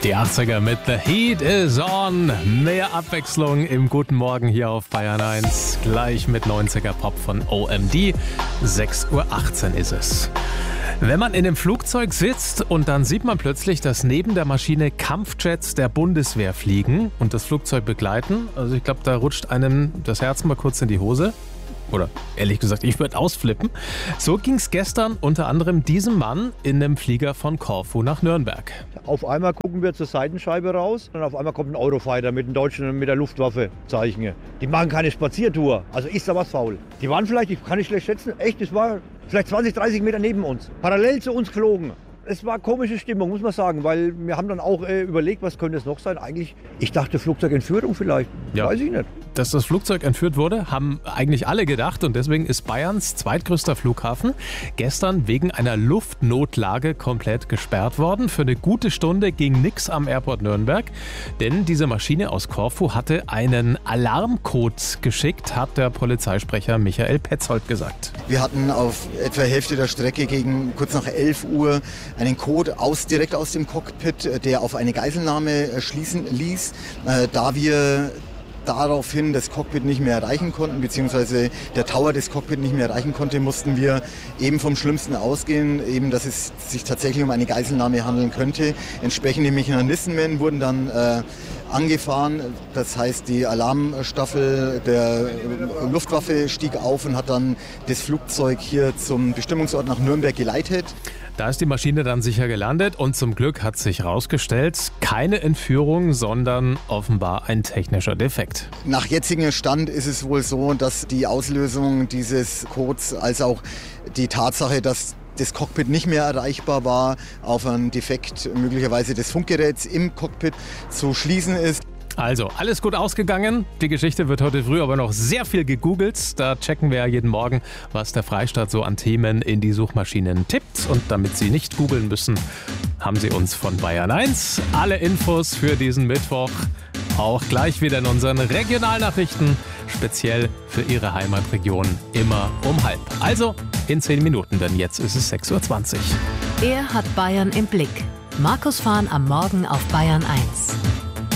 Die 80er mit The Heat is on. Mehr Abwechslung im Guten Morgen hier auf Bayern 1. Gleich mit 90er Pop von OMD. 6:18 Uhr ist es. Wenn man in dem Flugzeug sitzt und dann sieht man plötzlich, dass neben der Maschine Kampfjets der Bundeswehr fliegen und das Flugzeug begleiten. Also ich glaube, da rutscht einem das Herz mal kurz in die Hose. Oder ehrlich gesagt, ich würde ausflippen. So ging es gestern unter anderem diesem Mann in einem Flieger von Korfu nach Nürnberg. Auf einmal gucken wir zur Seitenscheibe raus und auf einmal kommt ein Eurofighter mit den Deutschen mit der Luftwaffe Zeichen. Die machen keine Spaziertour, also ist da was faul. Die waren vielleicht, ich kann nicht schlecht schätzen, echt, es war vielleicht 20, 30 Meter neben uns, parallel zu uns geflogen. Es war komische Stimmung, muss man sagen, weil wir haben dann auch überlegt, was könnte es noch sein. Eigentlich, ich dachte Flugzeugentführung vielleicht, Ja. weiß ich nicht. Dass das Flugzeug entführt wurde, haben eigentlich alle gedacht und deswegen ist Bayerns zweitgrößter Flughafen gestern wegen einer Luftnotlage komplett gesperrt worden. Für eine gute Stunde ging nichts am Airport Nürnberg, denn diese Maschine aus Korfu hatte einen Alarmcode geschickt, hat der Polizeisprecher Michael Petzold gesagt. Wir hatten auf etwa Hälfte der Strecke gegen kurz nach 11 Uhr einen Code direkt aus dem Cockpit, der auf eine Geiselnahme schließen ließ, da wir daraufhin das Cockpit nicht mehr erreichen konnten, beziehungsweise der Tower des Cockpit nicht mehr erreichen konnte, mussten wir eben vom Schlimmsten ausgehen, eben dass es sich tatsächlich um eine Geiselnahme handeln könnte. Entsprechende Mechanismen wurden dann angefahren, das heißt die Alarmstaffel der Luftwaffe stieg auf und hat dann das Flugzeug hier zum Bestimmungsort nach Nürnberg geleitet. Da ist die Maschine dann sicher gelandet und zum Glück hat sich herausgestellt, keine Entführung, sondern offenbar ein technischer Defekt. Nach jetzigem Stand ist es wohl so, dass die Auslösung dieses Codes als auch die Tatsache, dass das Cockpit nicht mehr erreichbar war, auf einen Defekt möglicherweise des Funkgeräts im Cockpit zu schließen ist. Also, alles gut ausgegangen. Die Geschichte wird heute früh aber noch sehr viel gegoogelt. Da checken wir ja jeden Morgen, was der Freistaat so an Themen in die Suchmaschinen tippt. Und damit Sie nicht googeln müssen, haben Sie uns von Bayern 1 alle Infos für diesen Mittwoch auch gleich wieder in unseren Regionalnachrichten, speziell für Ihre Heimatregion, immer um 12:30. Also in 10 Minuten, denn jetzt ist es 6:20 Uhr. Er hat Bayern im Blick. Markus Fahn am Morgen auf Bayern 1.